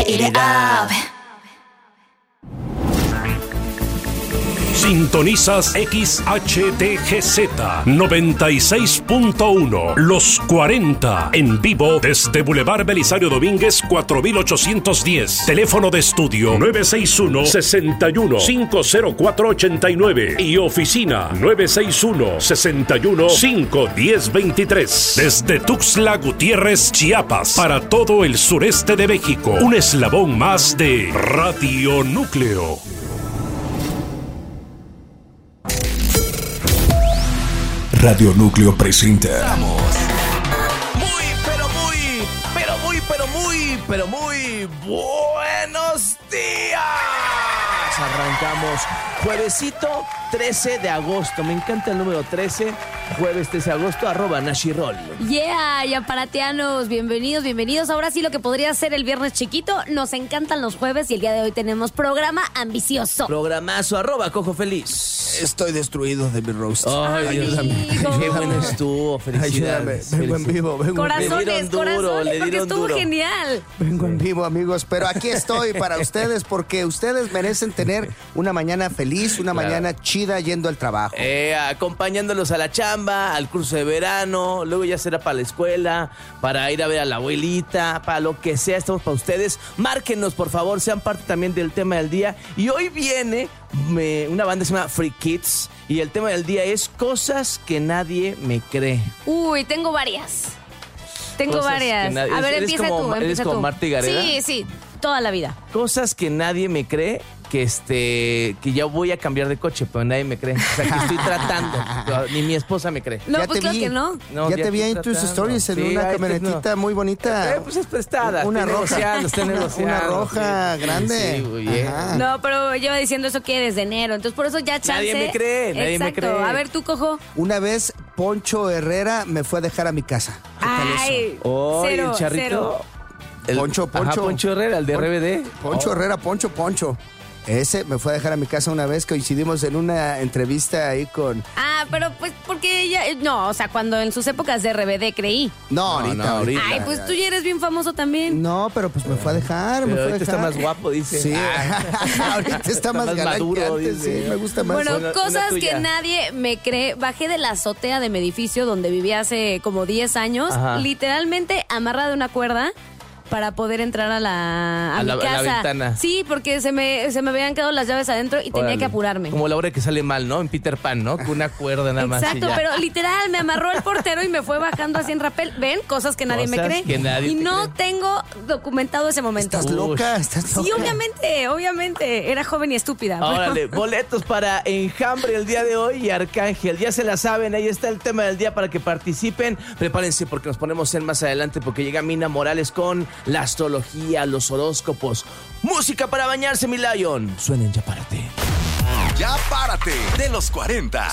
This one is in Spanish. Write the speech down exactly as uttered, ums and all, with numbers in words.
eat it up. Sintonizas X H T G Z noventa y seis punto uno, Los cuarenta, en vivo desde Boulevard Belisario Domínguez cuatro mil ochocientos diez. Teléfono de estudio nueve seis uno, seis uno, cinco cero cuatro ocho nueve y oficina nueve seis uno, seis uno, cinco uno cero dos tres. Desde Tuxtla Gutiérrez, Chiapas, para todo el sureste de México, un eslabón más de Radio Núcleo. Radio Núcleo presenta. Muy, pero muy, pero muy, pero muy, pero muy buenos días. Arrancamos juevesito trece de agosto. Me encanta el número trece. Jueves trece de agosto, arroba Nashirol. Yeah, y aparatianos, bienvenidos, bienvenidos. Ahora sí lo que podría ser el viernes chiquito. Nos encantan los jueves y el día de hoy tenemos programa ambicioso. Programazo, arroba Cojo Feliz. Estoy destruido de mi roast. Ay, ayúdame. Qué bueno estuvo, felicidades. Ayúdame, vengo en vivo, vengo Corazones, Le dieron duro, corazones, le porque dieron estuvo duro. genial. Vengo en vivo, amigos, pero aquí estoy para ustedes porque ustedes merecen tener una mañana feliz, una Claro. mañana chida yendo al trabajo. Eh, acompañándolos a la chamba, al curso de verano, luego ya será para la escuela, para ir a ver a la abuelita, para lo que sea, estamos para ustedes. Márquenos, por favor, sean parte también del tema del día. Y hoy viene me, una banda que se llama Free Kids y el tema del día es cosas que nadie me cree. Uy, tengo varias. Tengo Cosas varias. que nadie- A ver, ¿Eres empieza como- tú, eres empieza como tú. Marta y Gareda? Sí, sí, toda la vida. Cosas que nadie me cree, que este que ya voy a cambiar de coche, pero nadie me cree. O sea, que estoy tratando. Ni mi esposa me cree. No, Ya pues te claro vi. que no. No, ya te vi estoy en tus tratando. stories en Sí, una ahí camionetita no. muy bonita. Eh, pues es prestada. Una estoy roja. negociando, estoy Una- negociando. una roja Sí. grande. Sí, muy bien. Ajá. No, pero lleva diciendo eso que desde enero. Entonces, por eso ya chance. Nadie me cree, nadie me Exacto. cree. A ver, tú, Cojo. Una vez Poncho Herrera me fue a dejar a mi casa. ¿Qué tal eso? Ay, Oh, cero, el charrito. cero. El- Poncho, Poncho. Ajá, Poncho Herrera, el de Pon- R B D. Poncho Oh. Herrera, Poncho, Poncho. Ese me fue a dejar a mi casa una vez, coincidimos en una entrevista ahí con... Ah, pero pues porque ella. No, o sea, cuando en sus épocas de R B D creí. No, No, ahorita, no, ahorita. Ay, pues tú ya eres bien famoso también. No, pero pues me fue a dejar, me Pero fue a ahorita dejar. está más guapo, dice. Sí, Ah. ahorita está más más galán que maduro, antes, dice. sí, me gusta más. Bueno, Una- una cosas tuya. que nadie me cree. Bajé de la azotea de mi edificio donde vivía hace como diez años, Ajá. literalmente amarrada de una cuerda para poder entrar a la, a A mi la- a la casa. ventana. Sí, porque se me, se me habían quedado las llaves adentro y tenía Órale. que apurarme. Como la hora que sale mal, ¿no? En Peter Pan, ¿no? Con una cuerda nada más. y Exacto, ya. pero literal me amarró el portero y me fue bajando así en rappel. ¿Ven? Cosas que nadie me Cosas cree. que nadie y te no cree. tengo documentado ese momento. ¿Estás Uy. loca? ¿Estás loca? Sí, obviamente, obviamente. Era joven y estúpida. Órale, boletos para Enjambre el día de hoy y Arcángel. Ya se la saben, ahí está el tema del día para que participen. Prepárense porque nos ponemos en más adelante porque llega Mina Morales con la astrología, los horóscopos. Música para bañarse, mi Lion. Suenen Ya Párate. Ya párate de los cuarenta.